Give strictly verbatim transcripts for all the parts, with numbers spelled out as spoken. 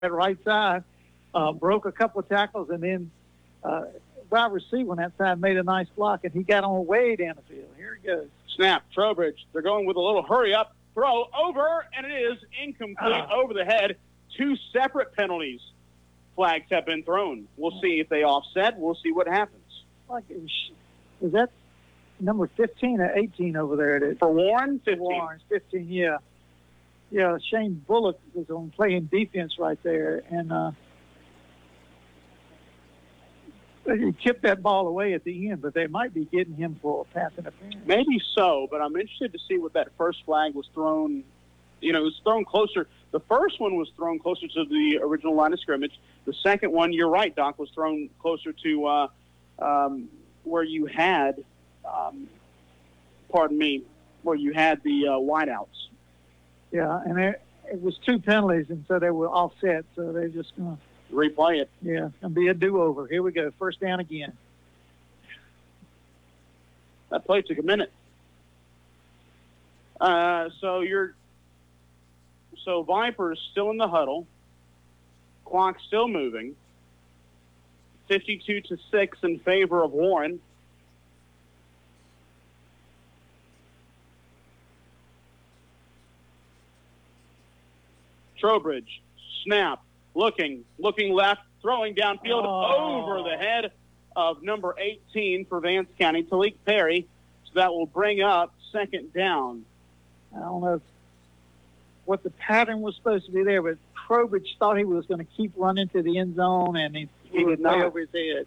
that right side, uh, broke a couple of tackles, and then uh, wide receiver on that side made a nice block, and he got on way down the field. Here he goes. Snap, Trowbridge. They're going with a little hurry-up throw over, and it is incomplete uh, over the head. Two separate penalties. Flags have been thrown. We'll see if they offset. We'll see what happens. Like, is that number fifteen or eighteen over there? It is. For Warren, fifteen. Warren, fifteen, yeah. Yeah, Shane Bullock was on playing defense right there, and uh, he tipped that ball away at the end, but they might be getting him for a pass interference. Maybe so, but I'm interested to see what that first flag was thrown. You know, it was thrown closer. The first one was thrown closer to the original line of scrimmage. The second one, you're right, Doc, was thrown closer to uh, um, where you had, um, pardon me, where you had the uh, wideouts. Yeah, and it, it was two penalties, and so they were offset, so they're just going to replay it. Yeah, it's going to be a do-over. Here we go, first down again. That play took a minute. Uh, so you're so Vipers still in the huddle. Clock still moving. fifty-two to six in favor of Warren. Trowbridge, snap, looking, looking left, throwing downfield oh. over the head of number eighteen for Vance County, Talik Perry. So that will bring up second down. I don't know what the pattern was supposed to be there, but Trowbridge thought he was going to keep running to the end zone, and he, he was way over his head.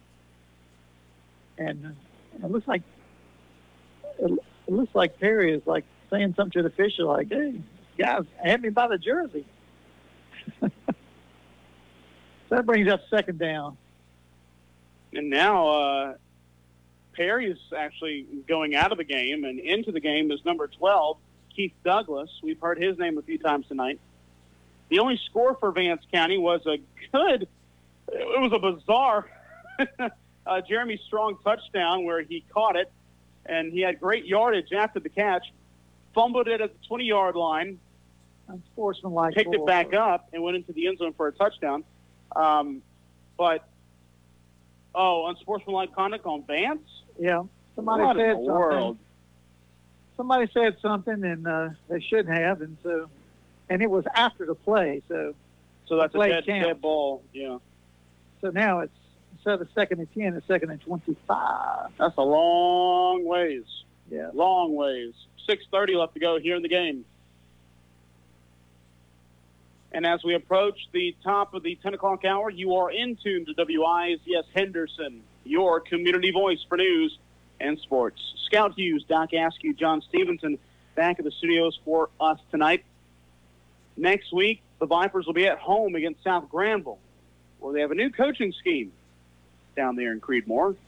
And it looks like it, it looks like Perry is like saying something to the official, like, "Hey, guys, had me by the jersey." So that brings up second down. And now uh, Perry is actually going out of the game, and into the game is number twelve, Keith Douglas. We've heard his name a few times tonight. The only score for Vance County was a good, it was a bizarre uh, Jeremy Strong touchdown where he caught it, and he had great yardage after the catch, fumbled it at the twenty-yard line, unsportsmanlike, picked it back up, and went into the end zone for a touchdown. Um, but, oh, unsportsmanlike conduct on Vance? Yeah. Somebody what said in the world? Somebody said something, and uh, they shouldn't have, and so, and it was after the play, so. So that's a dead, dead ball, yeah. So now it's, instead of second and ten, it's second and twenty-five. That's a long ways. Yeah. Long ways. six thirty left to go here in the game. And as we approach the top of the ten o'clock hour, you are in tune to W I Z S Henderson, your community voice for news and sports. Scout Hughes, Doc Askew, John Stevenson back at the studios for us tonight. Next week, the Vipers will be at home against South Granville, where they have a new coaching scheme down there in Creedmoor.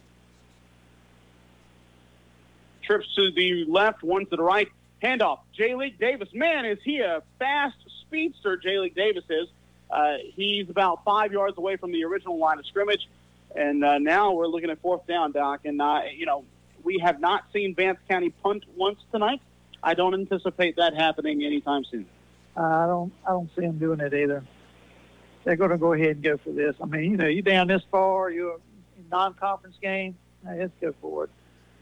Trips to the left, one to the right. Handoff, J-League Davis. Man, is he a fast speedster, J-League Davis is. Uh, he's about five yards away from the original line of scrimmage. And uh, now we're looking at fourth down, Doc. And, uh, you know, we have not seen Vance County punt once tonight. I don't anticipate that happening anytime soon. Uh, I don't I don't see them doing it either. They're going to go ahead and go for this. I mean, you know, you're down this far, you're in non-conference game. Hey, let's go for it.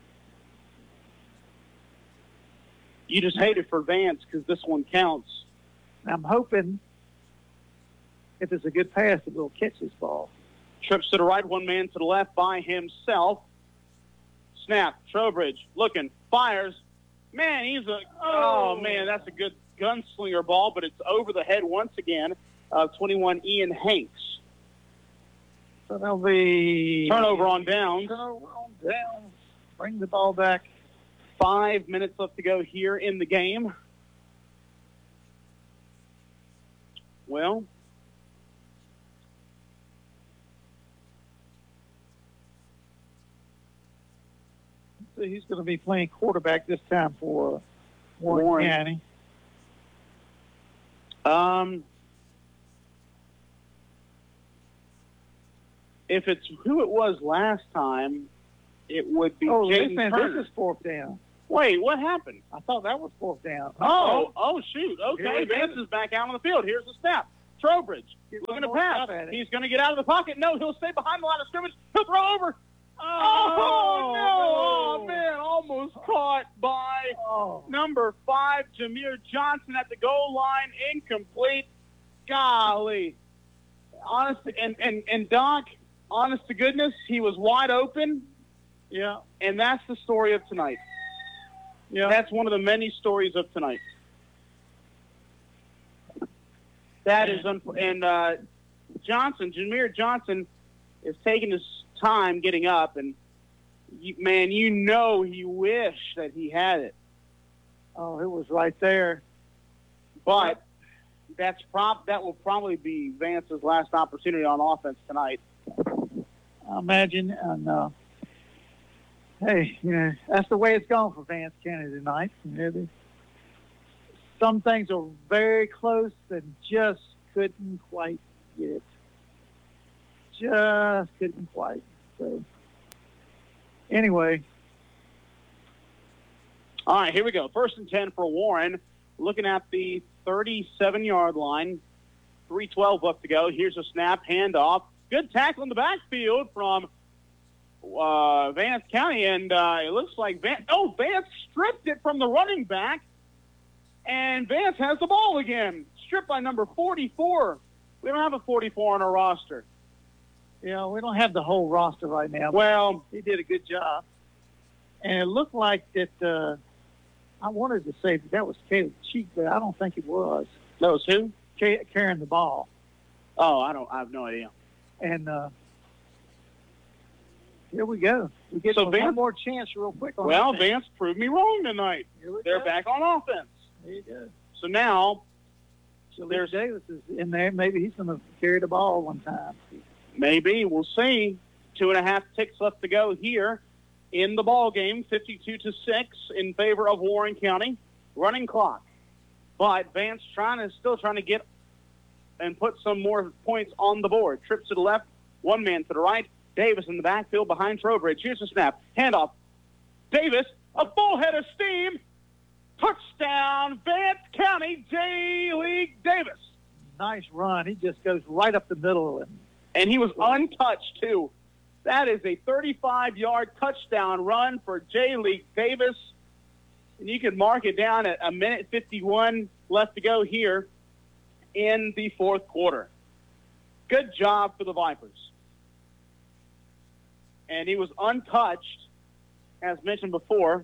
You just hate it for Vance because this one counts. I'm hoping if it's a good pass that we'll catch this ball. Trips to the right, one man to the left by himself. Snap, Trowbridge looking, fires. Man, he's a, oh, oh man, that's a good gunslinger ball, but it's over the head once again of twenty-one, Ian Hanks. So that'll be... Turnover on downs. Turnover on downs. Bring the ball back. Five minutes left to go here in the game. Well, so he's going to be playing quarterback this time for Warren, Warren. County. Um, if it's who it was last time, it would be oh, Jaden listen, Turner. This is fourth down. Wait, what happened? I thought that was fourth down. Oh, oh, shoot. Okay, Vance is back out on the field. Here's the snap. Trowbridge Get looking one to more pass. shot at it. He's going to get out of the pocket. No, he'll stay behind the line of scrimmage. He'll throw over. Oh, Oh, no. no. Oh, man, almost caught by Oh. number five, Jameer Johnson at the goal line. Incomplete. Golly. Honest, and, and, and Doc, honest to goodness, he was wide open. Yeah. And that's the story of tonight. Yeah. That's one of the many stories of tonight. That is, un- and uh, Johnson, Jameer Johnson, is taking his time getting up, and you, man, you know he wished that he had it, Oh, it was right there. but that's prob- that will probably be Vance's last opportunity on offense tonight. I imagine. And uh, hey, you know, that's the way it's gone for Vance County tonight. You know, they, some things are very close and just couldn't quite get it. Just couldn't quite. So, anyway. All right, here we go. First and ten for Warren. Looking at the thirty-seven-yard line. three twelve left to go. Here's a snap, handoff. Good tackle in the backfield from uh, Vance County, and uh, it looks like Vance. Oh, Vance stripped it from the running back, and Vance has the ball again. Stripped by number forty-four. We don't have a forty-four on our roster. Yeah, we don't have the whole roster right now. Well, he did a good job. And it looked like that, uh, I wanted to say that, that was Caleb Cheek, but I don't think it was. that was who? Ca- carrying the ball. Oh, I don't. I have no idea. And uh, here we go. We get So one Vance- more chance real quick on Well, that thing. Vance proved me wrong tonight. Here we They're go. back on offense. There you go. So now So There's- Davis is in there. Maybe he's going to carry the ball one time. maybe we'll see. Two and a half ticks left to go here in the ball game. fifty-two to six in favor of Warren County. Running clock, but Vance trying to still trying to get and put some more points on the board. Trips to the left, one man to the right. Davis in the backfield behind Trowbridge. Here's the snap, handoff. Davis, a full head of steam. Touchdown, Vance County, J. League Davis. Nice run. He just goes right up the middle. And And he was untouched, too. That is a thirty-five-yard touchdown run for J. League Davis. And you can mark it down at a minute fifty-one left to go here in the fourth quarter. Good job for the Vipers. And he was untouched, as mentioned before.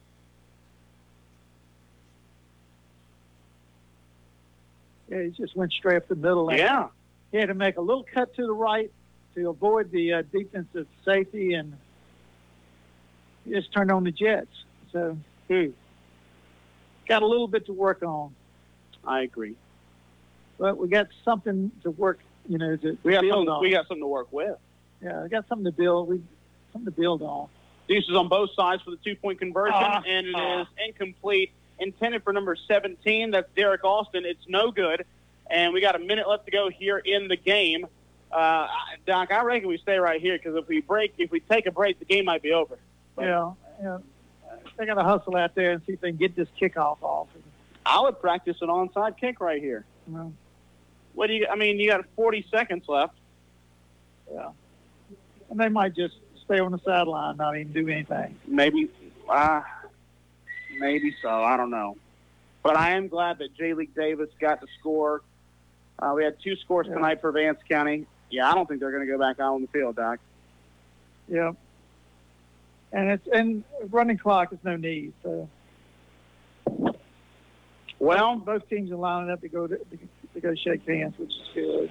yeah, he just went straight up the middle. And Yeah. he had to make a little cut to the right to avoid the uh, defensive safety, and he just turned on the jets. So Hmm. got a little bit to work on. I agree. But we got something to work, you know, to We got, build something, on. we got something to work with. Yeah, we got something to build. We something to build on. Deuces on both sides for the two-point conversion, Ah, and it ah. is incomplete. Intended for number seventeen. That's Derek Austin. It's no good. And we got a minute left to go here in the game. Uh, Doc, I reckon we stay right here because if we break, if we take a break, the game might be over. But Yeah, yeah. They got to hustle out there and see if they can get this kickoff off. I would practice an onside kick right here. You know, What do you? I mean, you got forty seconds left. yeah. And they might just stay on the sideline, not even do anything. Maybe, uh, maybe so. I don't know. But I am glad that J. League Davis got to score. Uh, we had two scores Yeah. tonight for Vance County. Yeah, I don't think they're going to go back out on the field, Doc. Yeah. And it's and running clock is no need. So Well, both teams are lining up to go to, to go shake hands, which is good.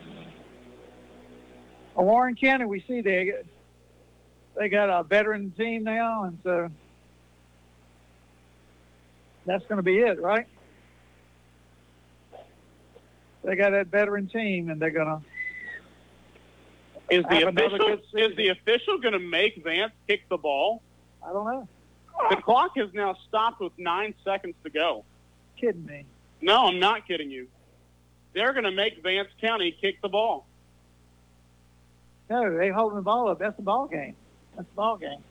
Uh, Warren County, we see they they got a veteran team now, and so that's going to be it, right? They got that veteran team, and they're going to. is the have another official good season. is the official going to make Vance kick the ball? I don't know. The clock has now stopped with nine seconds to go. Kidding me? No, I'm not kidding you. They're going to make Vance County kick the ball. No, they holding the ball up. That's the ball game. That's the ball game.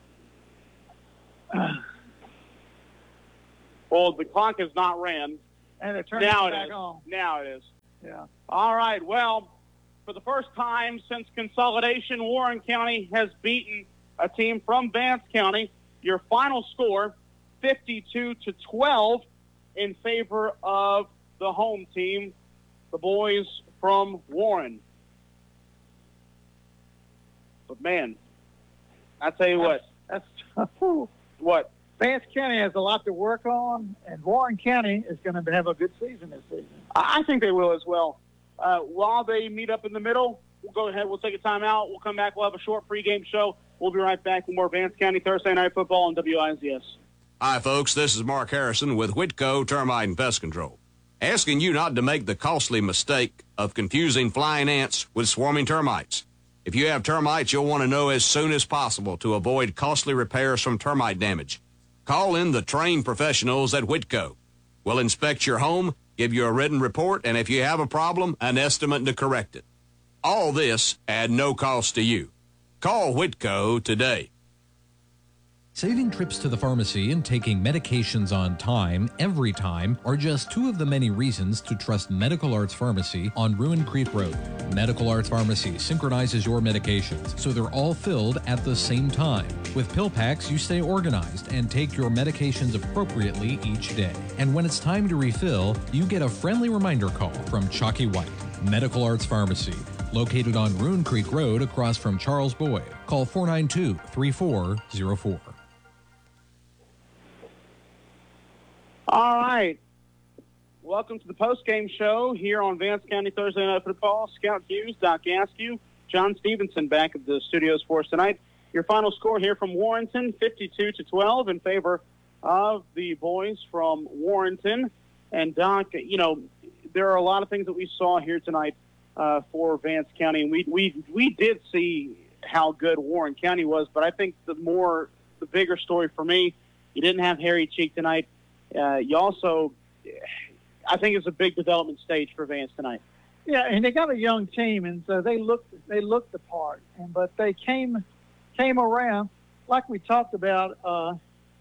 Well, the clock has not ran. And they're turning now it it back is. on. Now it is. Yeah. All right. Well, for the first time since consolidation, Warren County has beaten a team from Vance County. Your final score, fifty-two to twelve, in favor of the home team, the boys from Warren. But, man, I tell you what. That's, that's what? Vance County has a lot to work on, and Warren County is going to have a good season this season. I think they will as well. Uh, while they meet up in the middle, we'll go ahead. We'll take a timeout. We'll come back. We'll have a short pregame show. We'll be right back with more Vance County Thursday Night Football on W I Z S. Hi, folks. This is Mark Harrison with Whitco Termite and Pest Control. Asking you not to make the costly mistake of confusing flying ants with swarming termites. If you have termites, you'll want to know as soon as possible to avoid costly repairs from termite damage. Call in the trained professionals at Whitco. We'll inspect your home, give you a written report, and if you have a problem, an estimate to correct it. All this at no cost to you. Call Whitco today. Saving trips to the pharmacy and taking medications on time, every time, are just two of the many reasons to trust Medical Arts Pharmacy on Ruin Creek Road. Medical Arts Pharmacy synchronizes your medications so they're all filled at the same time. With pill packs, you stay organized and take your medications appropriately each day. And when it's time to refill, you get a friendly reminder call from Chalky White. Medical Arts Pharmacy, located on Ruin Creek Road across from Charles Boyd. Call four nine two, three four zero four. All right. Welcome to the post-game show here on Vance County Thursday Night Football. Scout Hughes, Doc Askew, John Stevenson back at the studios for us tonight. Your final score here from Warrenton, fifty-two to twelve in favor of the boys from Warrenton. And, Doc, you know, there are a lot of things that we saw here tonight uh, for Vance County. And we, we, we did see how good Warren County was, but I think the more, the bigger story for me, you didn't have Harry Cheek tonight. Uh, you also, I think it's a big development stage for Vance tonight. Yeah, and they got a young team, and so they looked they looked the part. And but they came came around like we talked about uh,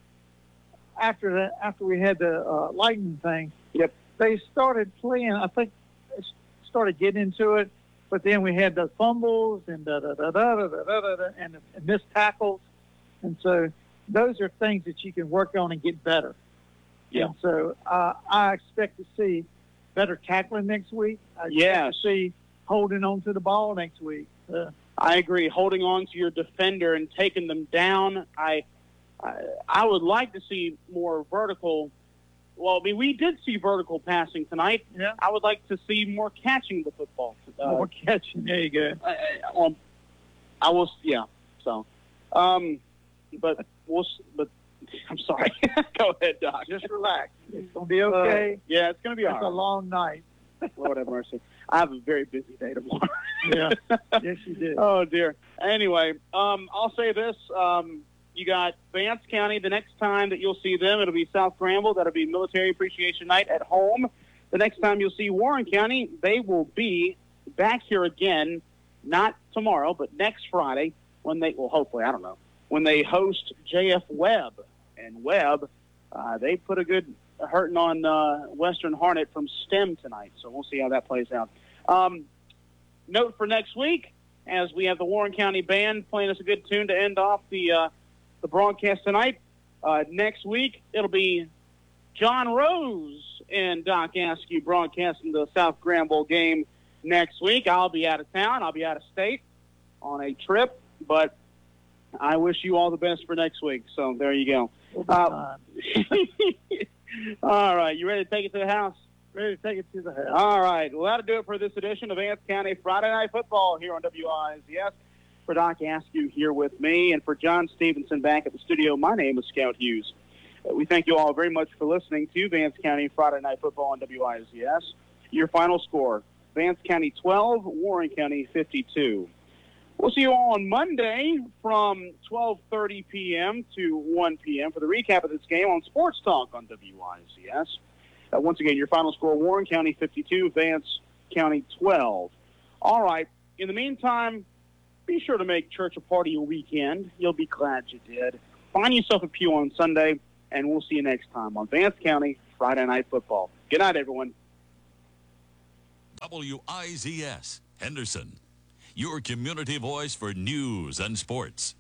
after the after we had the uh, lightning thing. Yep. They started playing. I think they started getting into it, but then we had the fumbles and da da da da da da da, da and, and missed tackles, and so those are things that you can work on and get better. Yeah. And so uh, I expect to see better tackling next week. I expect yes. to see holding on to the ball next week. Uh, I agree. Holding on to your defender and taking them down. I, I I would like to see more vertical. Well, I mean, we did see vertical passing tonight. Yeah. I would like to see more catching the football. Uh, more catching. There you go. I, I, um, I will. Yeah. So, um, but we'll. But. I'm sorry. Go ahead, Doc. Just relax. It's going to be okay. Uh, yeah, it's going to be all It's right. a long night. Lord have mercy. I have a very busy day tomorrow. Yeah. Yes, you did. Oh, dear. Anyway, um, I'll say this. Um, you got Vance County. The next time that you'll see them, it'll be South Granville. That'll be Military Appreciation Night at home. The next time you'll see Warren County, they will be back here again, not tomorrow, but next Friday when they, well, hopefully, I don't know, when they host J F Webb. And Webb, uh, they put a good hurting on uh, Western Harnett from STEM tonight, so we'll see how that plays out. Um, note for next week, as we have the Warren County Band playing us a good tune to end off the uh, the broadcast tonight. Uh, next week, it'll be John Rose and Doc Askew broadcasting the South Granville game next week. I'll be out of town. I'll be out of state on a trip, but I wish you all the best for next week. So there you go. We'll be Uh, all right. You ready to take it to the house? Ready to take it to the house. All right. Well, that'll do it for this edition of Vance County Friday Night Football here on W I Z S. For Doc Askew here with me, and for John Stevenson back at the studio, my name is Scout Hughes. Uh, we thank you all very much for listening to Vance County Friday Night Football on W I Z S. Your final score, Vance County twelve, Warren County fifty-two. We'll see you all on Monday from twelve thirty p.m. to one p.m. for the recap of this game on Sports Talk on W I Z S. Uh, once again, your final score, Warren County fifty-two, Vance County twelve. All right. In the meantime, be sure to make church a part of your weekend. You'll be glad you did. Find yourself a pew on Sunday, and we'll see you next time on Vance County Friday Night Football. Good night, everyone. W I Z S, Henderson, your community voice for news and sports.